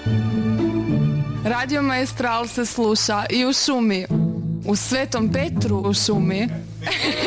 Radio Maestral se sluša i u šumi, u Svetom Petru u šumi.